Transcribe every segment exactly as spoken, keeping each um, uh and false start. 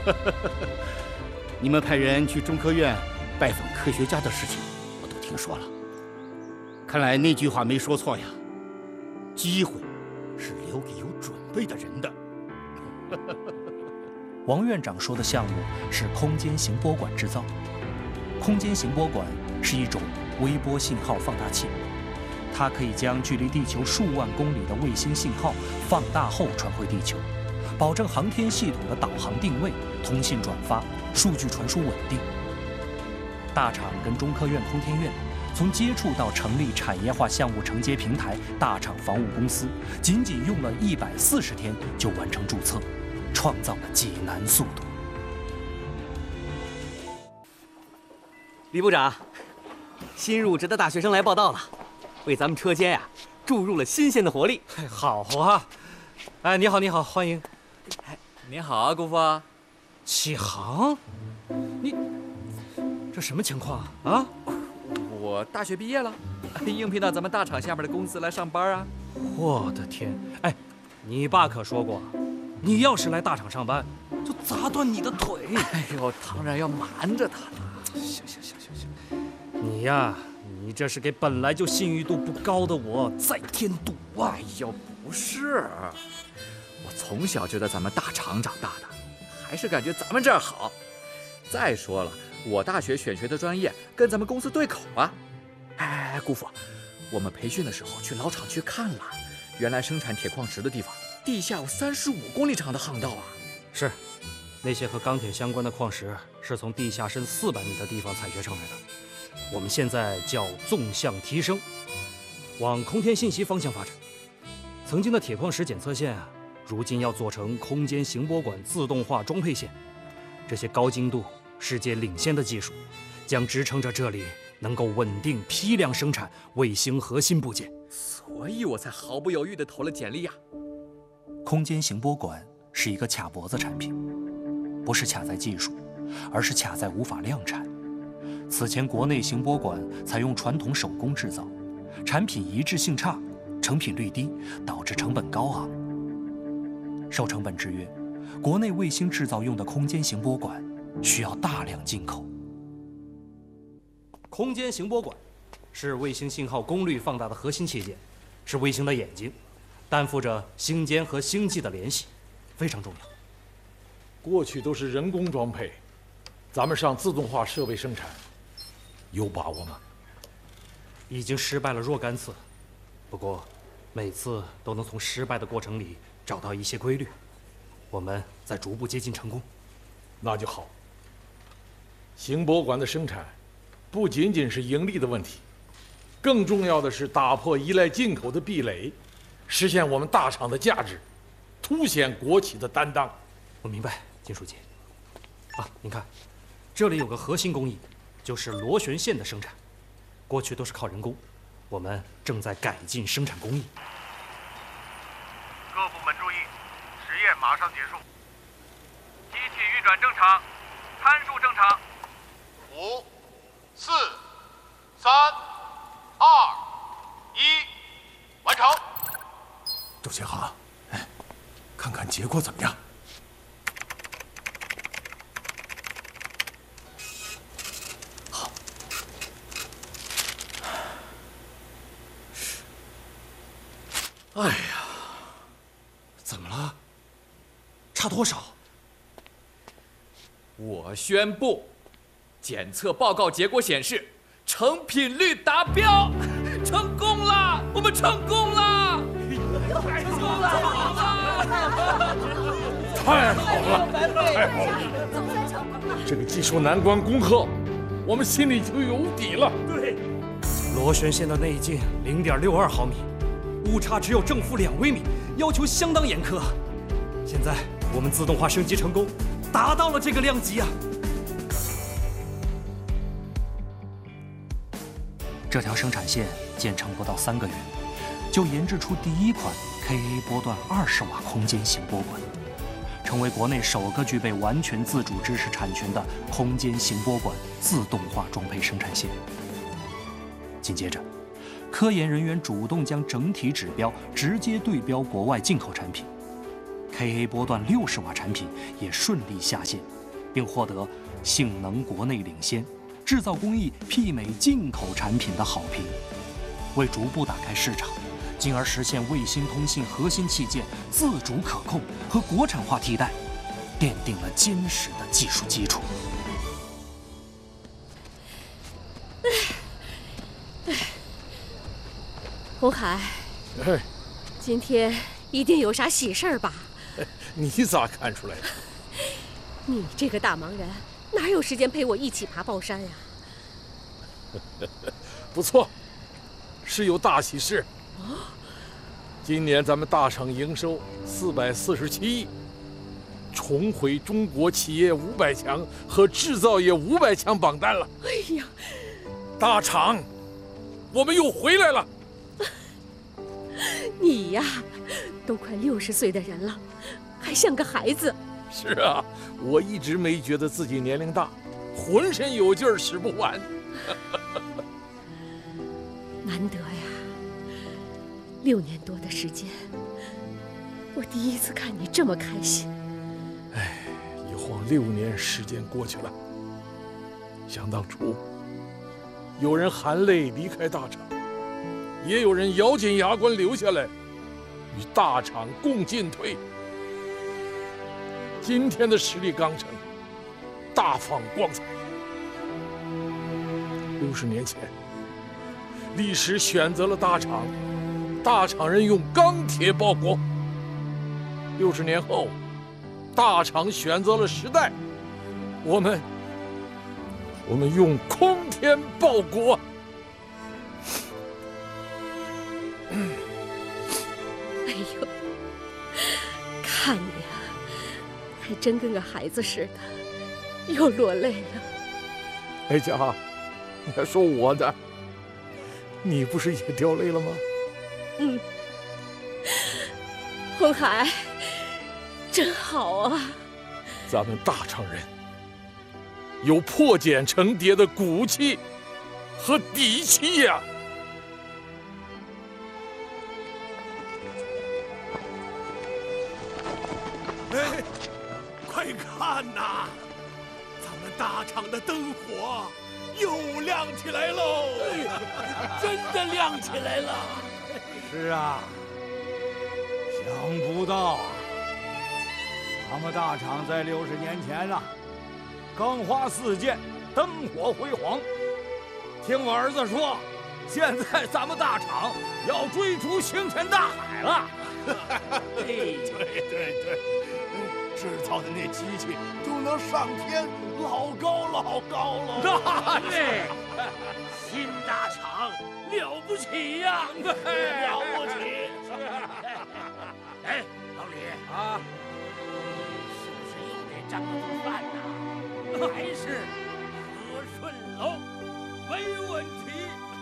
你们派人去中科院拜访科学家的事情，我都听说了。看来那句话没说错呀，机会是留给有准备的人的。 王院长说的项目是空间行波管制造。空间行波管是一种微波信号放大器，它可以将距离地球数万公里的卫星信号放大后传回地球，保证航天系统的导航定位、通信转发、数据传输稳定。大厂跟中科院空天院从接触到成立产业化项目承接平台大厂防务公司，仅仅用了一百四十天就完成注册，创造了济南速度。 李部长，新入职的大学生来报道了，为咱们车间呀、啊、注入了新鲜的活力。 好啊！哎，你好，你好，欢迎。 哎，你好啊，姑父。 启航，你这什么情况啊？啊？ 我大学毕业了，应聘到咱们大厂下面的公司来上班啊。 我的天！哎，你爸可说过，你要是来大厂上班，就砸断你的腿。 哎呦，当然要瞒着他了。 行行行行行，你呀，你这是给本来就信誉度不高的我再添堵啊！ 哎呦，不是，我从小就在咱们大厂长大的，还是感觉咱们这儿好。再说了，我大学选学的专业跟咱们公司对口啊。哎，姑父，我们培训的时候去老厂区看了，原来生产铁矿石的地方，地下有三十五公里长的巷道啊。 是。那些和钢铁相关的矿石是从地下深四百米的地方采掘上来的。我们现在叫纵向提升，往空天信息方向发展。曾经的铁矿石检测线啊，如今要做成空间行波管自动化装配线。这些高精度、世界领先的技术，将支撑着这里能够稳定批量生产卫星核心部件。 所以我才毫不犹豫地投了简历呀、 啊。空间行波管是一个卡脖子产品。不是卡在技术，而是卡在无法量产。此前国内行波管采用传统手工制造，产品一致性差，成品率低，导致成本高昂。受成本制约，国内卫星制造用的空间行波管需要大量进口。空间行波管是卫星信号功率放大的核心器件，是卫星的眼睛，担负着星间和星际的联系，非常重要。 过去都是人工装配，咱们上自动化设备生产，有把握吗？ 已经失败了若干次，不过每次都能从失败的过程里找到一些规律，我们在逐步接近成功。 那就好。行波管的生产不仅仅是盈利的问题，更重要的是打破依赖进口的壁垒，实现我们大厂的价值，凸显国企的担当。 我明白，金书记。啊，您看，这里有个核心工艺，就是螺旋线的生产。过去都是靠人工，我们正在改进生产工艺。 各部门注意，实验马上结束。机器运转正常，参数正常。五、四、三、二、一，完成。 周启航，哎，看看结果怎么样？ 哎呀，怎么了？差多少？ 我宣布，检测报告结果显示，成品率达标，成功了！我们成功了！ 太好了！太好了！太好了！这个技术难关攻克，我们心里就有底了。 对，螺旋线的内径零点六二毫米。误差只有正负两微米，要求相当严苛。现在我们自动化升级成功，达到了这个量级啊！这条生产线建成不到三个月，就研制出第一款 K A 波段二十瓦空间行波管，成为国内首个具备完全自主知识产权的空间行波管自动化装配生产线。紧接着，科研人员主动将整体指标直接对标国外进口产品 ，K A 波段六十瓦产品也顺利下线， 并获得性能国内领先、制造工艺媲美进口产品的好评，为逐步打开市场，进而实现卫星通信核心器件自主可控和国产化替代，奠定了坚实的技术基础。 红海， 哎， 今天一定有啥喜事儿吧？ 你咋看出来的？ 你这个大忙人，哪有时间陪我一起爬豹山呀？ 不错，是有大喜事。今年咱们大厂营收四百四十七亿，重回中国企业五百强和制造业五百强榜单了。 哎呀， 大厂，我们又回来了。 你呀，都快六十岁的人了，还像个孩子。 是啊，我一直没觉得自己年龄大，浑身有劲儿使不完。 难得呀，六年多的时间，我第一次看你这么开心。 哎，一晃六年时间过去了。想当初，有人含泪离开大厂，也有人咬紧牙关留下来，与大厂共进退。今天的十里钢城，大放光彩。六十年前，历史选择了大厂，大厂人用钢铁报国。六十年后，大厂选择了时代，我们，我们用空天报国。 哎呦，看你啊，还真跟个孩子似的，又落泪了。 哎佳，你还说我呢？你不是也掉泪了吗？ 嗯，红海，真好啊！ 咱们大厂人有破茧成蝶的骨气和底气呀！ 哎，快看呐，咱们大厂的灯火又亮起来喽！真的亮起来了。 是啊，想不到啊，咱们大厂在六十年前啊，钢花四溅，灯火辉煌。听我儿子说，现在咱们大厂要追逐星辰大海了。 对对对，制造的那机器就能上天，老高老高了。 那对，新大厂了不起呀，了不起！哎，老李啊，是不是又得占个顿饭呐？还是和顺楼没问题。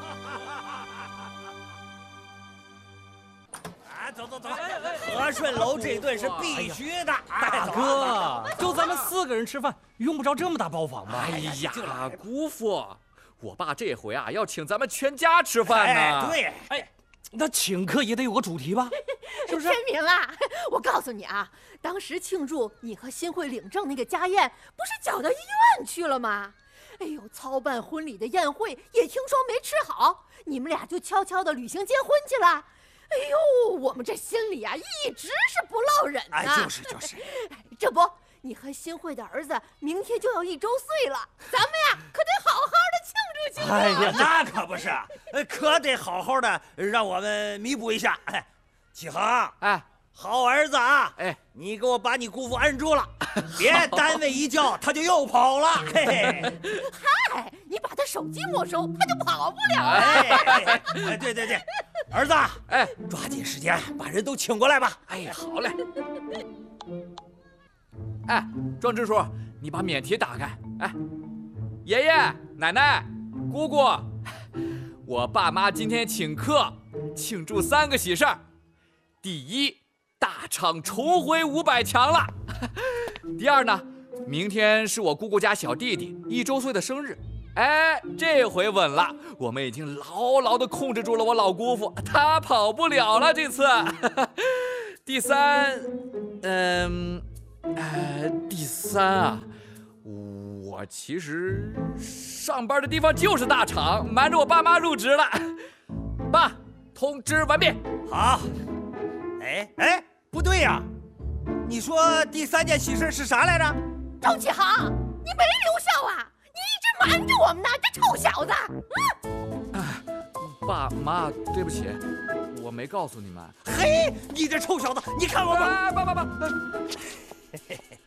啊，走走走！ 和顺楼这顿是必须的。 大哥，就咱们四个人吃饭，用不着这么大包房吧？ 哎呀，姑父，我爸这回啊要请咱们全家吃饭呢。 哎，对， 哎，那请客也得有个主题吧？是不是？ 天明啊，我告诉你啊，当时庆祝你和新会领证那个家宴，不是搅到医院去了吗？哎呦，操办婚礼的宴会也听说没吃好，你们俩就悄悄的旅行结婚去了。哎呦，我们这心里啊一直是不落忍呐。 哎，就是就是， 这不，你和新会的儿子明天就要一周岁了，咱们呀可得好好的庆祝庆祝。 哎呀，那可不是，可得好好的让我们弥补一下。哎，启航， 哎， 好儿子啊， 哎， 你给我把你姑父摁住了，别单位一叫他就又跑了。嘿嘿， 嗨，你把他手机没收，他就跑不了了。 哎，哎对对对。儿子， 哎， 抓紧时间把人都请过来吧。 哎呀，好嘞。哎，庄支书，你把免提打开。哎，爷爷、奶奶、姑姑，我爸妈今天请客，庆祝三个喜事儿。第一，大厂重回五百强了。第二呢，明天是我姑姑家小弟弟一周岁的生日。哎，这回稳了，我们已经牢牢地控制住了我老姑父，他跑不了了这次。第三，嗯，呃，第三啊， 我其实上班的地方就是大厂，瞒着我爸妈入职了。爸，通知完毕。 好。哎哎，不对呀、啊，你说第三件喜事是啥来着？ 周启航，你没留校啊？你一直瞒着我们呢，这臭小子！ 嗯。哎，爸妈，对不起，我没告诉你们。 嘿，你这臭小子，你看我吧。 爸爸爸爸。